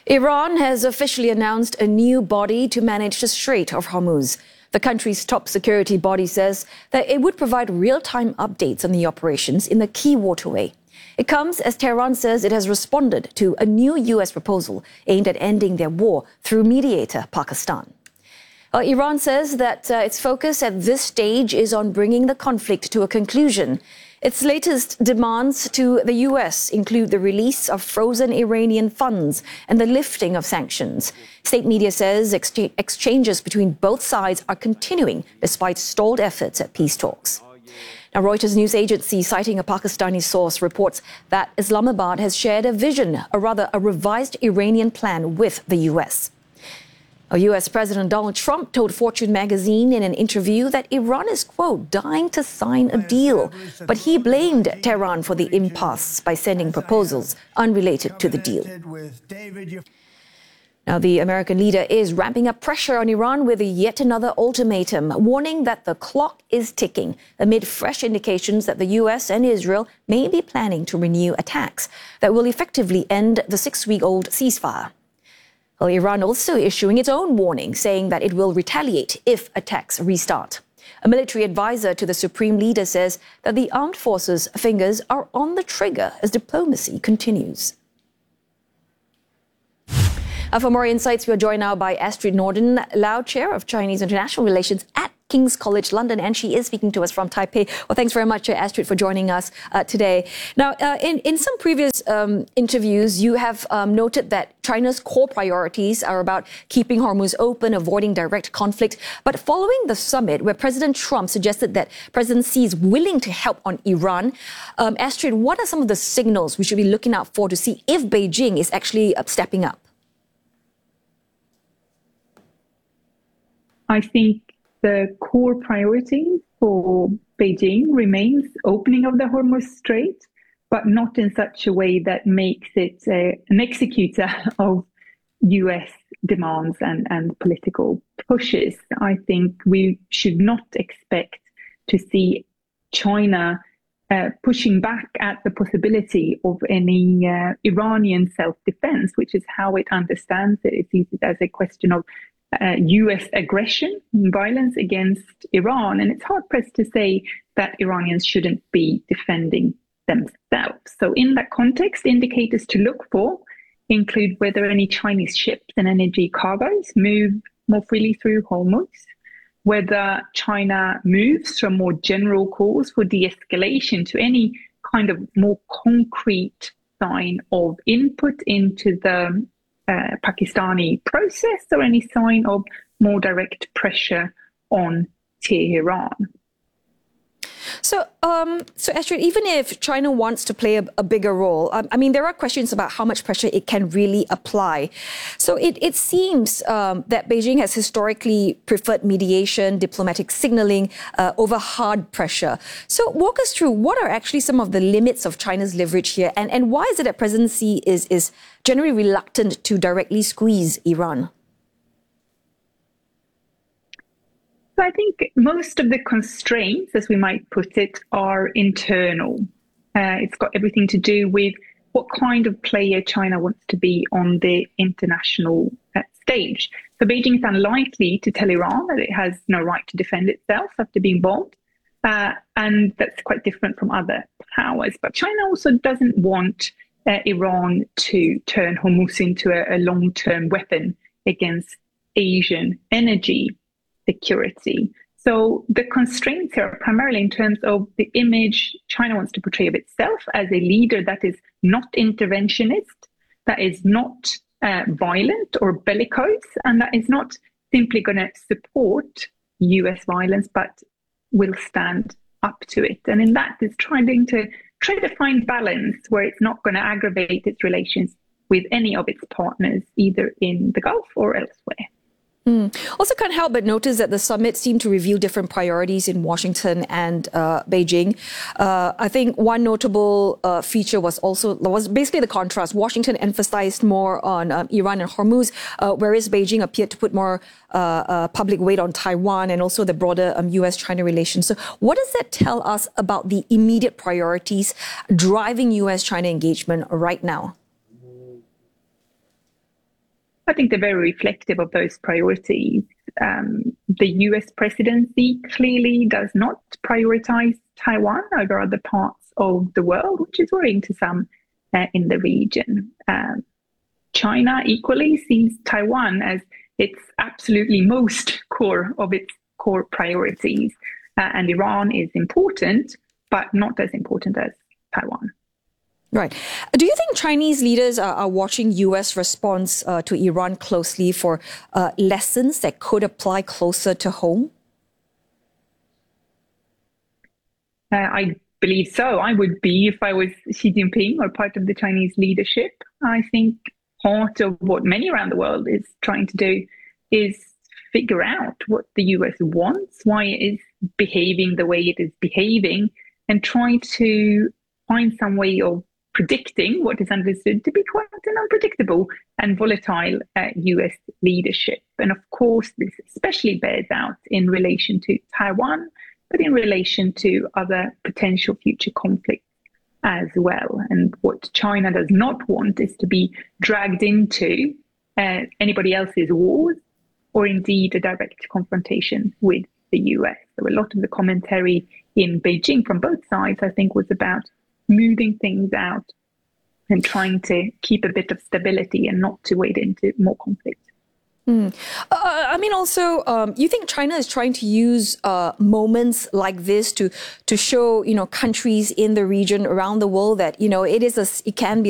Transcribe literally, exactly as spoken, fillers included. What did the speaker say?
Iran has officially announced a new body to manage the Strait of Hormuz. The country's top security body says that it would provide real-time updates on the operations in the key waterway. It comes as Tehran says it has responded to a new U S proposal aimed at ending their war through mediator Pakistan. Uh, Iran says that uh, its focus at this stage is on bringing the conflict to a conclusion. Its latest demands to the U S include the release of frozen Iranian funds and the lifting of sanctions. State media says ex- exchanges between both sides are continuing despite stalled efforts at peace talks. Now, Reuters news agency, citing a Pakistani source, reports that Islamabad has shared a vision, or rather a revised Iranian plan with the U S. U S President Donald Trump told Fortune magazine in an interview that Iran is, quote, dying to sign a deal. But he blamed Tehran for the impasse by sending proposals unrelated to the deal. Now, the American leader is ramping up pressure on Iran with yet another ultimatum, warning that the clock is ticking amid fresh indications that the U S and Israel may be planning to renew attacks that will effectively end the six-week-old ceasefire. Well, Iran also issuing its own warning, saying that it will retaliate if attacks restart. A military advisor to the supreme leader says that the armed forces' fingers are on the trigger as diplomacy continues. Uh, for more insights, we are joined now by Astrid Norden, Lau Chair of Chinese International Relations at King's College London, and she is speaking to us from Taipei. Well, thanks very much, uh, Astrid, for joining us uh, today. Now, uh, in, in some previous um, interviews, you have um, noted that China's core priorities are about keeping Hormuz open, avoiding direct conflict. But following the summit, where President Trump suggested that President Xi is willing to help on Iran, um, Astrid, what are some of the signals we should be looking out for to see if Beijing is actually uh, stepping up? I think the core priority for Beijing remains opening of the Hormuz Strait, but not in such a way that makes it uh, an executor of U S demands and, and political pushes. I think we should not expect to see China uh, pushing back at the possibility of any uh, Iranian self-defense, which is how it understands it. It sees it as a question of Uh, U S aggression and violence against Iran. And it's hard-pressed to say that Iranians shouldn't be defending themselves. So in that context, indicators to look for include whether any Chinese ships and energy cargoes move more freely through Hormuz, whether China moves from more general calls for de-escalation to any kind of more concrete sign of input into the Uh, Pakistani process, or any sign of more direct pressure on Tehran. So, um, so Astrid, even if China wants to play a, a bigger role, um, I mean, there are questions about how much pressure it can really apply. So it, it seems um, that Beijing has historically preferred mediation, diplomatic signaling uh, over hard pressure. So walk us through what are actually some of the limits of China's leverage here, and, and why is it that President Xi is, is generally reluctant to directly squeeze Iran? I think most of the constraints, as we might put it, are internal. Uh, it's got everything to do with what kind of player China wants to be on the international uh, stage. So Beijing is unlikely to tell Iran that it has no right to defend itself after being bombed. Uh, and that's quite different from other powers. But China also doesn't want uh, Iran to turn Hormuz into a, a long-term weapon against Asian energy security. So the constraints are primarily in terms of the image China wants to portray of itself as a leader that is not interventionist, that is not uh, violent or bellicose, and that is not simply going to support U S violence, but will stand up to it. And in that, it's trying to try to find balance where it's not going to aggravate its relations with any of its partners, either in the Gulf or elsewhere. Mm. Also can't help but notice that the summit seemed to reveal different priorities in Washington and uh, Beijing. Uh, I think one notable uh, feature was also was basically the contrast. Washington emphasized more on um, Iran and Hormuz, uh, whereas Beijing appeared to put more uh, uh, public weight on Taiwan and also the broader um, U S-China relations. So what does that tell us about the immediate priorities driving U S-China engagement right now? I think they're very reflective of those priorities. Um, the U S presidency clearly does not prioritize Taiwan over other parts of the world, which is worrying to some uh, in the region. Um, China equally sees Taiwan as its absolutely most core of its core priorities. Uh, and Iran is important, but not as important as Taiwan. Right. Do you think Chinese leaders are, are watching U S response uh, to Iran closely for uh, lessons that could apply closer to home? Uh, I believe so. I would be if I was Xi Jinping or part of the Chinese leadership. I think part of what many around the world is trying to do is figure out what the U S wants, why it is behaving the way it is behaving, and try to find some way of predicting what is understood to be quite an unpredictable and volatile uh, U S leadership. And of course, this especially bears out in relation to Taiwan, but in relation to other potential future conflicts as well. And what China does not want is to be dragged into uh, anybody else's wars, or indeed a direct confrontation with the U S. So a lot of the commentary in Beijing from both sides, I think, was about moving things out and trying to keep a bit of stability and not to wade into more conflict. Mm. Uh, I mean, also, um, you think China is trying to use uh, moments like this to to show, you know, countries in the region around the world that, you know, it is a, it can be